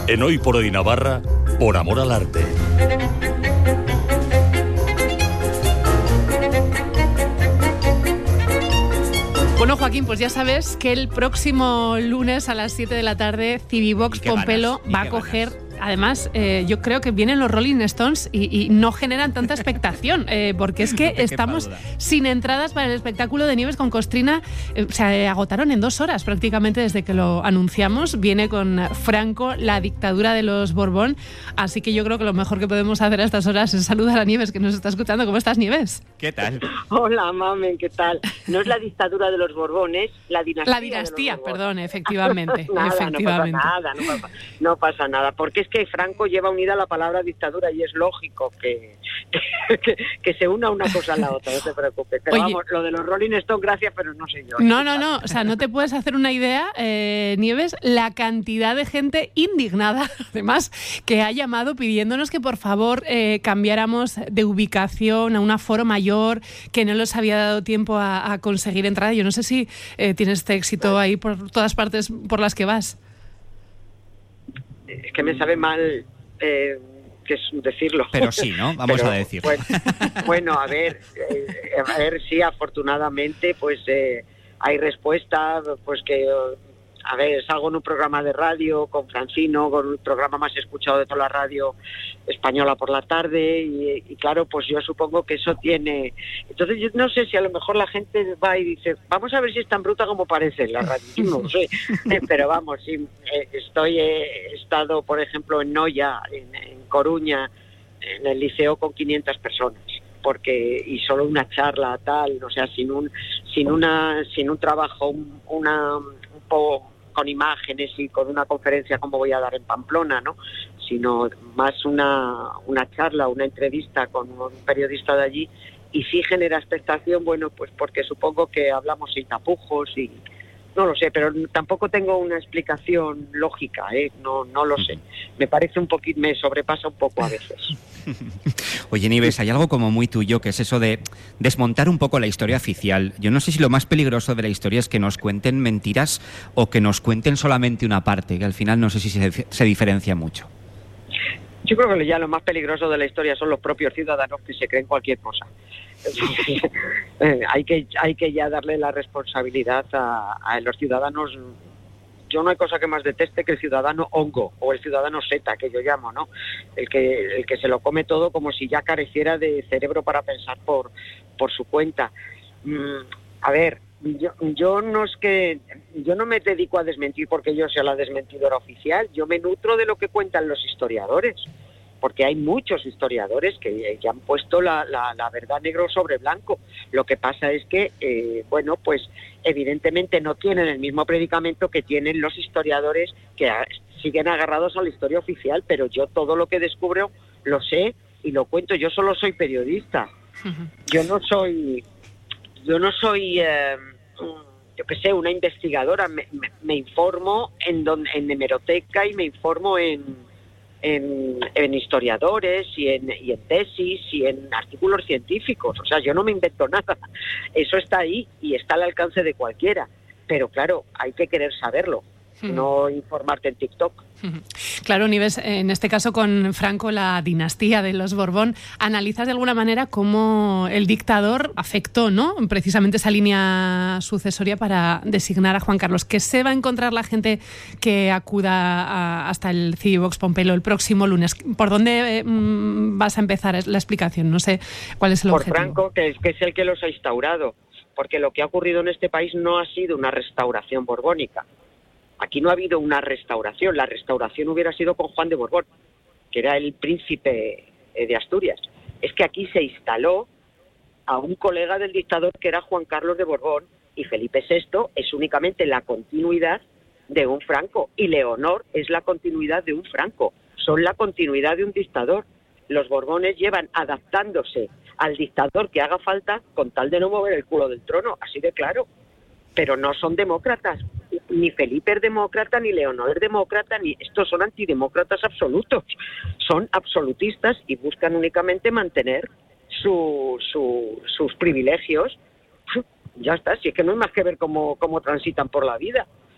En Hoy por Hoy Navarra, por amor al arte. Bueno, Joaquín, pues ya sabes que el próximo lunes a las 7 de la tarde Civivox Pompelo va a coger... Además, yo creo que vienen los Rolling Stones y no generan tanta expectación, porque es que estamos sin entradas para el espectáculo de Nieves con Costrina. Se agotaron en 2 horas prácticamente desde que lo anunciamos. Viene con Franco, la dictadura de los Borbón. Así que yo creo que lo mejor que podemos hacer a estas horas es saludar a Nieves, que nos está escuchando. ¿Cómo estás, Nieves? ¿Qué tal? Hola, mamen, ¿qué tal? No es la dictadura de los Borbones, la dinastía. La dinastía, perdón, efectivamente. Nada, efectivamente. No pasa nada, porque es que Franco lleva unida la palabra dictadura y es lógico que se una una cosa a la otra, no te preocupes. Pero vamos, lo de los Rolling Stones, gracias, pero no sé yo. No, o sea, no te puedes hacer una idea, Nieves, la cantidad de gente indignada, además, que ha llamado pidiéndonos que por favor cambiáramos de ubicación a un aforo mayor, que no les había dado tiempo a conseguir entrada. Yo no sé si tienes este éxito ahí por todas partes por las que vas. Es que me sabe mal que es decirlo. Pero sí, ¿no? Vamos a decirlo. Bueno, a ver, sí, afortunadamente, pues hay respuesta, pues que... A ver, salgo en un programa de radio con Francino, con el programa más escuchado de toda la radio española por la tarde, y claro, pues yo supongo que eso tiene... Entonces yo no sé si a lo mejor la gente va y dice, vamos a ver si es tan bruta como parece en la radio, yo no sé, pero vamos, sí, he estado, por ejemplo, en Noia, en Coruña, en el liceo con 500 personas. Y solo una charla tal, o sea, sin un trabajo, un poco con imágenes y con una conferencia como voy a dar en Pamplona, ¿no? Sino más una charla, una entrevista con un periodista de allí, y sí genera expectación, bueno, pues porque supongo que hablamos sin tapujos y no lo sé, pero tampoco tengo una explicación lógica, no lo sé. Me parece un poquito, me sobrepasa un poco a veces. Oye, Nieves, hay algo como muy tuyo, que es eso de desmontar un poco la historia oficial. Yo no sé si lo más peligroso de la historia es que nos cuenten mentiras o que nos cuenten solamente una parte, que al final no sé si se diferencia mucho. Yo creo que ya lo más peligroso de la historia son los propios ciudadanos que se creen cualquier cosa. Hay que ya darle la responsabilidad a los ciudadanos. Yo no hay cosa que más deteste que el ciudadano hongo o el ciudadano seta, que yo llamo, ¿no? El que se lo come todo como si ya careciera de cerebro para pensar por su cuenta. A ver, yo no me dedico a desmentir porque yo sea la desmentidora oficial. Yo me nutro de lo que cuentan los historiadores, porque hay muchos historiadores que han puesto la verdad negro sobre blanco. Lo que pasa es que, bueno, pues evidentemente no tienen el mismo predicamento que tienen los historiadores que siguen agarrados a la historia oficial, pero yo todo lo que descubro lo sé y lo cuento. Yo solo soy periodista. Yo no soy yo qué sé, una investigadora. Me informo en hemeroteca y me informo en historiadores y en tesis y en artículos científicos. O sea, yo no me invento nada. Eso está ahí y está al alcance de cualquiera. Pero claro, hay que querer saberlo, no informarte en TikTok. Claro, Nieves, en este caso con Franco, la dinastía de los Borbón, analizas de alguna manera cómo el dictador afectó, ¿no?, precisamente esa línea sucesoria para designar a Juan Carlos. ¿Qué se va a encontrar la gente que acuda hasta el Civivox Pompelo el próximo lunes? ¿Por dónde vas a empezar la explicación? No sé cuál es el objetivo. Por Franco, que es el que los ha instaurado, porque lo que ha ocurrido en este país no ha sido una restauración borbónica. Aquí no ha habido una restauración. La restauración hubiera sido con Juan de Borbón, que era el príncipe de Asturias. Es que aquí se instaló a un colega del dictador que era Juan Carlos de Borbón, y Felipe VI es únicamente la continuidad de un Franco, y Leonor es la continuidad de un Franco. Son la continuidad de un dictador. Los Borbones llevan adaptándose al dictador que haga falta con tal de no mover el culo del trono, así de claro. Pero no son demócratas, ni Felipe es demócrata, ni Leonor es demócrata, ni estos son antidemócratas absolutos, son absolutistas y buscan únicamente mantener sus privilegios. Ya está, si es que no hay más que ver cómo transitan por la vida.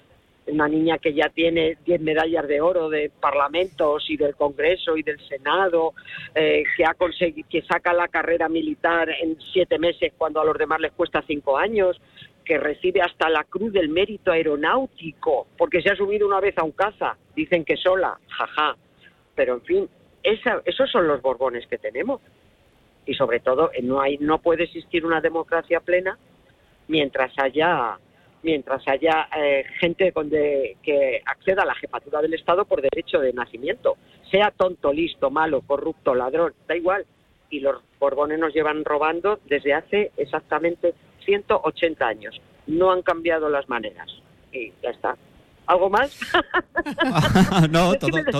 una niña que ya tiene 10 medallas de oro de parlamentos y del Congreso y del Senado, que ha conseguido, que saca la carrera militar en 7 meses cuando a los demás les cuesta 5 años, que recibe hasta la Cruz del Mérito Aeronáutico, porque se ha subido una vez a un caza, dicen que sola, jaja, pero en fin, esos son los Borbones que tenemos. Y sobre todo, no puede existir una democracia plena mientras haya gente que acceda a la jefatura del Estado por derecho de nacimiento, sea tonto, listo, malo, corrupto, ladrón, da igual. Y los Borbones nos llevan robando desde hace exactamente 180 años. No han cambiado las maneras. Y ya está. ¿Algo más? No,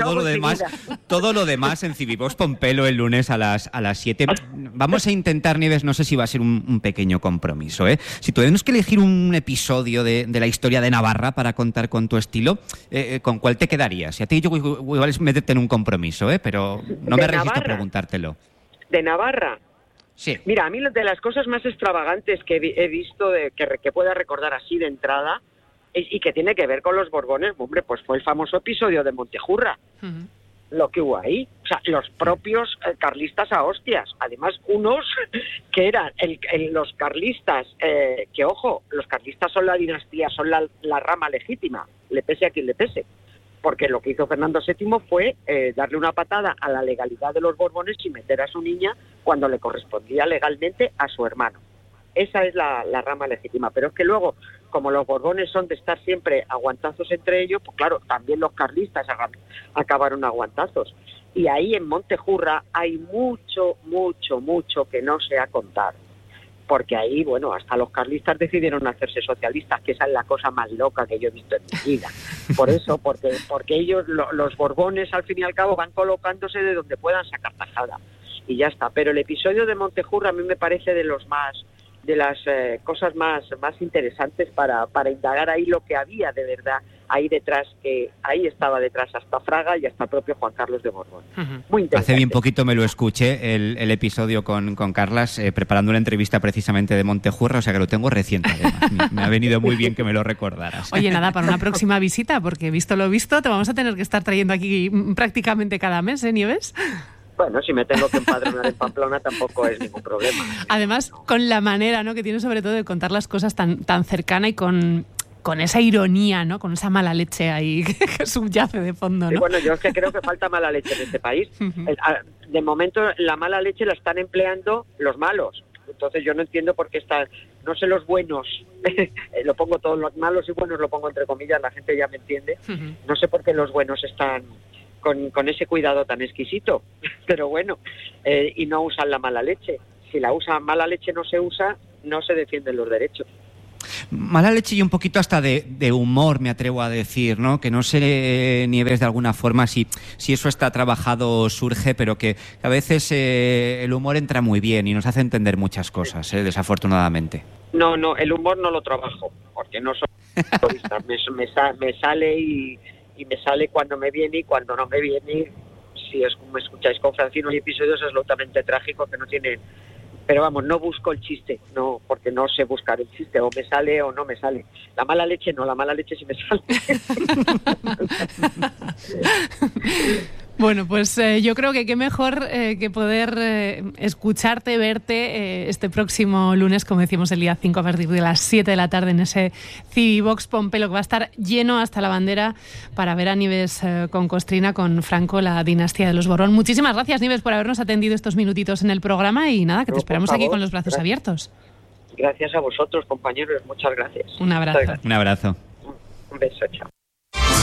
todo lo demás en Civivox Pompelo el lunes a las 7. Vamos a intentar, Nieves, no sé si va a ser un pequeño compromiso, ¿eh? Si tuvimos que elegir un episodio de la historia de Navarra para contar con tu estilo, ¿con cuál te quedarías? Y a ti yo igual es meterte en un compromiso, pero no me resisto a preguntártelo. ¿De Navarra? Sí. Mira, a mí de las cosas más extravagantes que he visto, que pueda recordar así de entrada, y que tiene que ver con los Borbones, hombre, pues fue el famoso episodio de Montejurra. Uh-huh. Lo que hubo ahí, o sea, los propios carlistas a hostias, además unos que eran los carlistas, que ojo, los carlistas son la dinastía, son la rama legítima, le pese a quien le pese, porque lo que hizo Fernando VII fue darle una patada a la legalidad de los Borbones y meter a su niña cuando le correspondía legalmente a su hermano. Esa es la rama legítima, pero es que luego, como los Borbones son de estar siempre aguantazos entre ellos, pues claro, también los carlistas acabaron aguantazos. Y ahí en Montejurra hay mucho que no se ha contado. Porque ahí, bueno, hasta los carlistas decidieron hacerse socialistas, que esa es la cosa más loca que yo he visto en mi vida. Por eso, porque ellos, los Borbones, al fin y al cabo, van colocándose de donde puedan sacar tajada. Y ya está. Pero el episodio de Montejurra a mí me parece de las cosas más interesantes para indagar ahí lo que había de verdad ahí detrás, que ahí estaba detrás hasta Fraga y hasta el propio Juan Carlos de Borbón. Uh-huh. Muy interesante. Hace bien poquito me lo escuché, el episodio con Carlas, preparando una entrevista precisamente de Montejurra, o sea que lo tengo reciente además. Me ha venido muy bien que me lo recordaras. Oye, nada, para una próxima visita, porque visto lo visto, te vamos a tener que estar trayendo aquí prácticamente cada mes, ¿eh, Nieves? Bueno, si me tengo que empadronar en Pamplona tampoco es ningún problema. Además, con la manera, ¿no?, que tiene sobre todo de contar las cosas tan cercana y con esa ironía, ¿no?, con esa mala leche ahí que subyace de fondo, ¿no? Sí, bueno, yo es que creo que falta mala leche en este país. Uh-huh. De momento la mala leche la están empleando los malos. Entonces yo no entiendo por qué no sé los buenos, lo pongo todos los malos y buenos, lo pongo entre comillas, la gente ya me entiende. Uh-huh. No sé por qué los buenos están con ese cuidado tan exquisito, pero bueno, y no usan la mala leche. Si la mala leche no se usa, no se defienden los derechos. Mala leche y un poquito hasta de humor, me atrevo a decir, ¿no? Que no sé, Nieves, de alguna forma si eso está trabajado o surge, pero que a veces el humor entra muy bien y nos hace entender muchas cosas, desafortunadamente. No, el humor no lo trabajo, porque no soy periodista. me sale y me sale cuando me viene y cuando no me viene. Si me escucháis con Francino, hay episodios absolutamente trágicos que no tienen... Pero vamos, no busco el chiste, no, porque no sé buscar el chiste, o me sale o no me sale. La mala leche no, la mala leche sí me sale. Bueno, pues yo creo que qué mejor que poder escucharte, verte este próximo lunes, como decimos, el día 5 a partir de las 7 de la tarde en ese Civivox Pompelo, que va a estar lleno hasta la bandera para ver a Nieves con Costrina, con Franco, la dinastía de los Borbón. Muchísimas gracias, Nieves, por habernos atendido estos minutitos en el programa y nada, que te esperamos aquí con los brazos abiertos. Gracias a vosotros, compañeros, muchas gracias. Un abrazo. Un abrazo. Un beso, chao.